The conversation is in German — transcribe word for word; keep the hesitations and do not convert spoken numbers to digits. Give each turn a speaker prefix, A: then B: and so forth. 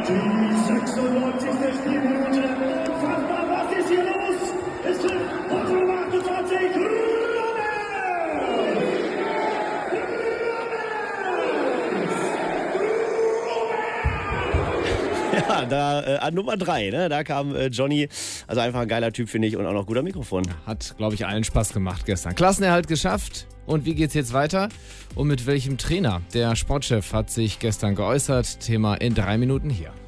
A: Die sechsundneunzigste Spielminute. Unfassbar, was ist hier los? Es trifft Porto achtundzwanzig.
B: Ja, da äh, an Nummer drei, ne? Da kam äh, Johnny. Also einfach ein geiler Typ, finde ich, und auch noch guter Mikrofon.
C: Hat, glaube ich, allen Spaß gemacht gestern. Klassenerhalt geschafft. Und wie geht's jetzt weiter? Und mit welchem Trainer? Der Sportchef hat sich gestern geäußert. Thema in drei Minuten hier.